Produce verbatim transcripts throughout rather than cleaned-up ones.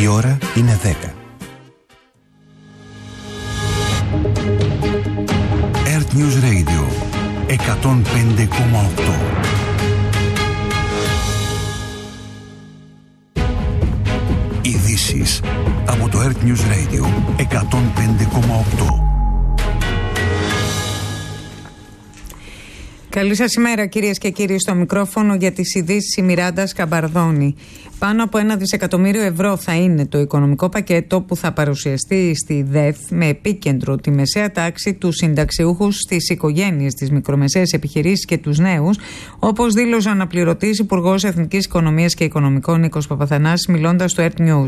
Η ώρα είναι δέκα. Earth News Radio εκατόν πέντε κόμμα οκτώ. Ειδήσεις από το Earth News Radio εκατόν πέντε κόμμα οκτώ. Καλή σας ημέρα κυρίες και κύριοι, στο μικρόφωνο για τις ειδήσεις η Μιράντα Σκαμπαρδόνη. Πάνω από ένα δισεκατομμύριο ευρώ θα είναι το οικονομικό πακέτο που θα παρουσιαστεί στη ΔΕΘ, με επίκεντρο τη μεσαία τάξη, τους συνταξιούχους, τις οικογένειες, τις μικρομεσαίες επιχειρήσεις και τους νέους, όπως δήλωσε ο αναπληρωτής Υπουργός Εθνικής Οικονομίας και Οικονομικών Νίκος Παπαθανάσης, μιλώντας στο Earth News.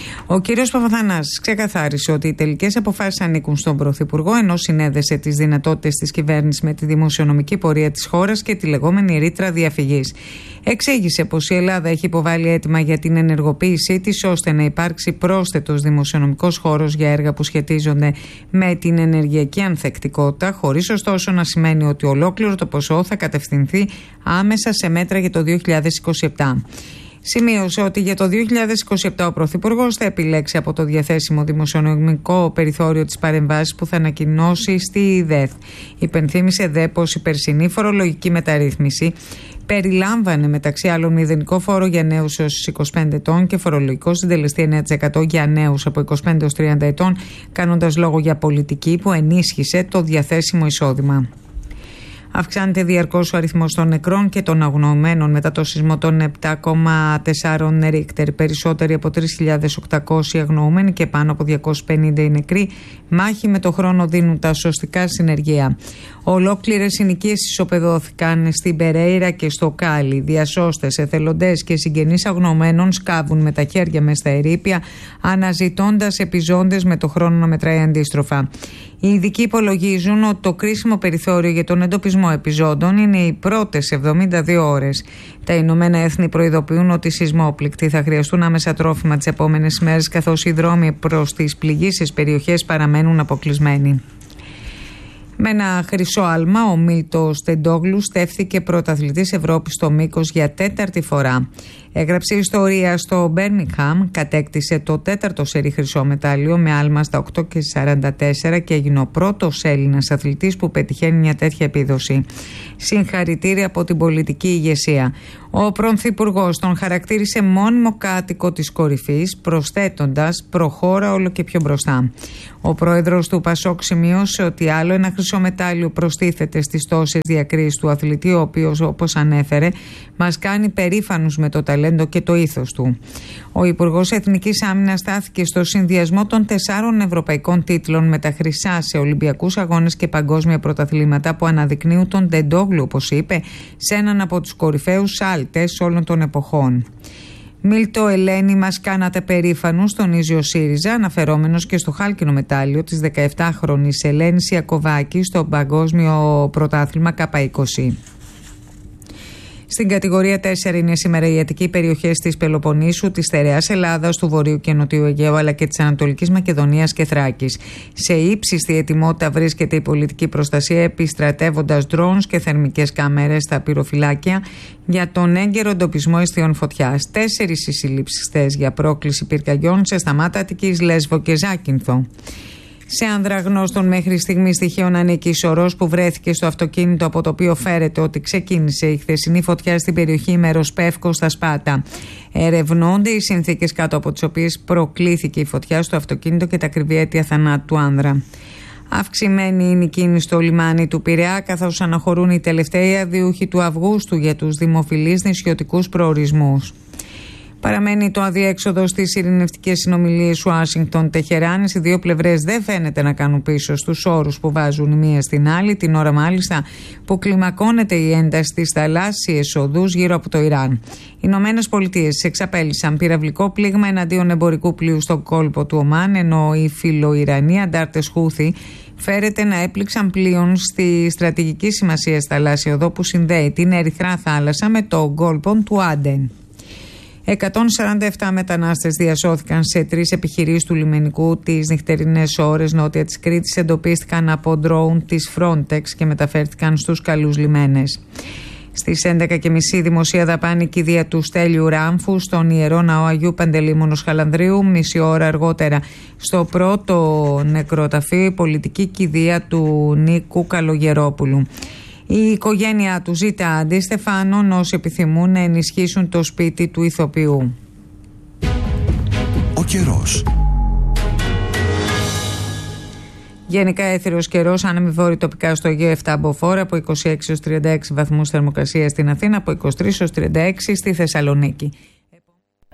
Ο κύριος Παπαθανάσης ξεκαθάρισε ότι οι τελικές αποφάσεις ανήκουν στον Πρωθυπουργό, ενώ συνέδεσε τις δυνατότητες της κυβέρνησης με τη δημοσιονομική πορεία της χώρας και τη λεγόμενη ρήτρα διαφυγής. Εξήγησε πως η Ελλάδα έχει υποβάλει αίτημα για την ενεργοποίησή της, ώστε να υπάρξει πρόσθετος δημοσιονομικός χώρος για έργα που σχετίζονται με την ενεργειακή ανθεκτικότητα, χωρίς ωστόσο να σημαίνει ότι ολόκληρο το ποσό θα κατευθυνθεί άμεσα σε μέτρα για το δύο χιλιάδες είκοσι επτά. Σημείωσε ότι για το δύο χιλιάδες είκοσι επτά ο Πρωθυπουργός θα επιλέξει από το διαθέσιμο δημοσιονομικό περιθώριο τις παρεμβάσεις που θα ανακοινώσει στη ΔΕΘ. Υπενθύμησε δε πως η περσινή φορολογική μεταρρύθμιση περιλάμβανε μεταξύ άλλων μηδενικό φόρο για νέους έως είκοσι πέντε ετών και φορολογικό συντελεστή εννέα τοις εκατό για νέους από είκοσι πέντε έως τριάντα ετών, κάνοντας λόγο για πολιτική που ενίσχυσε το διαθέσιμο εισόδημα. Αυξάνεται διαρκώς ο αριθμός των νεκρών και των αγνοωμένων μετά το σεισμό των επτά κόμμα τέσσερα Ρίκτερ. Περισσότεροι από τρεις χιλιάδες οκτακόσιοι αγνοούμενοι και πάνω από διακόσιοι πενήντα οι νεκροί. Μάχη με το χρόνο δίνουν τα σωστικά συνεργεία. Ολόκληρες συνοικίες ισοπεδώθηκαν στην Περέιρα και στο Κάλι. Διασώστες, εθελοντές και συγγενείς αγνοωμένων σκάβουν με τα χέρια μες στα ερείπια, αναζητώντας επιζώντες με το χρόνο να μετράει αντίστροφα. Οι ειδικοί υπολογίζουν ότι το κρίσιμο περιθώριο για τον εντοπισμό επιζώντων είναι οι πρώτες εβδομήντα δύο ώρες. Τα Ηνωμένα Έθνη προειδοποιούν ότι οι σεισμόπληκτοι θα χρειαστούν άμεσα τρόφιμα τις επόμενες ημέρες, καθώς οι δρόμοι προς τις πληγήσεις περιοχές παραμένουν αποκλεισμένοι. Με ένα χρυσό άλμα, ο Μίλτος Τεντόγλου στέφθηκε πρωταθλητής Ευρώπης στο μήκος για τέταρτη φορά. Έγραψε ιστορία στο Μπέρμιγχαμ, κατέκτησε το τέταρτο σερί χρυσό μετάλλιο με άλμα στα οκτώ και σαράντα τέσσερα και έγινε ο πρώτος Έλληνας αθλητής που πετυχαίνει μια τέτοια επίδοση. Συγχαρητήρια από την πολιτική ηγεσία. Ο Πρωθυπουργός τον χαρακτήρισε μόνιμο κάτοικο της κορυφής, προσθέτοντας «προχώρα όλο και πιο μπροστά». Ο πρόεδρος του Πασόκ σημείωσε ότι άλλο ένα χρυσό μετάλλιο προστίθεται στις τόσες διακρίσεις του αθλητή, ο οποίος, όπως ανέφερε, μας κάνει περήφανους με το ταλέντο και το ήθος του. Ο Υπουργός Εθνικής Άμυνας στάθηκε στο συνδυασμό των τεσσάρων ευρωπαϊκών τίτλων με τα χρυσά σε Ολυμπιακούς Αγώνες και παγκόσμια πρωταθλήματα που αναδεικνύουν τον Τεντόγλου, όπως είπε, σε έναν από τους κορυφαίους άλτες όλων των εποχών. Μίλτο Ελένη, μας κάνατε περήφανους, τονίζει ο ΣΥΡΙΖΑ, αναφερόμενος και στο χάλκινο μετάλλιο της δεκαεπτάχρονης Ελένης Ιακωβάκη στο παγκόσμιο πρωτάθλημα Κάπα είκοσι. Στην κατηγορία τέσσερα είναι σήμερα οι αττικοί περιοχές της Πελοποννήσου, της Στερεάς Ελλάδας, του Βορείου και Νοτιού Αιγαίου αλλά και της Ανατολικής Μακεδονίας και Θράκης. Σε ύψιστη ετοιμότητα βρίσκεται η πολιτική προστασία, επιστρατεύοντας ντρόουνς και θερμικές κάμερες στα πυροφυλάκια για τον έγκαιρο εντοπισμό αισθιών φωτιάς. Τέσσερις οι συλλήψεις χθες για πρόκληση πυρκαγιών σε Σταμάτα Αττικής, Λέσβο και Ζάκυνθο. Σε άνδρα γνώστων μέχρι στιγμή στοιχείων ανήκει η σωρός που βρέθηκε στο αυτοκίνητο από το οποίο φέρεται ότι ξεκίνησε η χθεσινή φωτιά στην περιοχή Μεροσπεύκο στα Σπάτα. Ερευνώνται οι συνθήκες κάτω από τις οποίες προκλήθηκε η φωτιά στο αυτοκίνητο και τα ακριβή αίτια θανάτου του άνδρα. Αυξημένη είναι η κίνηση στο λιμάνι του Πειραιά, καθώς αναχωρούν οι τελευταίοι αδιούχοι του Αυγούστου για τους δημοφιλείς νησιωτικούς προορισμούς. Παραμένει το αδιέξοδο στις ειρηνευτικές συνομιλίες Ουάσιγκτον-Τεχεράνη. Οι δύο πλευρές δεν φαίνεται να κάνουν πίσω στους όρους που βάζουν η μία στην άλλη, την ώρα μάλιστα που κλιμακώνεται η ένταση στις θαλάσσιες οδούς γύρω από το Ιράν. Οι Ηνωμένες Πολιτείες εξαπέλυσαν πυραυλικό πλήγμα εναντίον εμπορικού πλοίου στον κόλπο του Ομάν, ενώ οι φιλοϊρανοί αντάρτες Χούθη φέρεται να έπληξαν πλοίων στη στρατηγική σημασία θαλάσσια οδό που συνδέει την Ερυθρά θάλασσα με το κόλπο του Άντεν. εκατόν σαράντα επτά μετανάστες διασώθηκαν σε τρεις επιχειρήσεις του λιμενικού τις νυχτερινές ώρες νότια της Κρήτης. Εντοπίστηκαν από ντρόουν της Frontex και μεταφέρθηκαν στους καλούς λιμένες. Στις έντεκα και μισή δημοσία δαπάνη κηδεία του Στέλιου Ράμφου στον Ιερό Ναό Αγίου Παντελεήμονος Χαλανδρίου. Μισή ώρα αργότερα στο πρώτο νεκροταφείο η πολιτική κηδεία του Νίκου Καλογερόπουλου. Η οικογένειά του ζητά αντίστεφανον όσοι επιθυμούν να ενισχύσουν το σπίτι του ηθοποιού. Ο καιρός. Γενικά έθριος καιρός, άνεμοι βόρειοι τοπικά στο Αιγαίο επτά μποφόρ, από είκοσι έξι έως τριάντα έξι βαθμούς θερμοκρασία στην Αθήνα, από είκοσι τρεις έως τριάντα έξι στη Θεσσαλονίκη.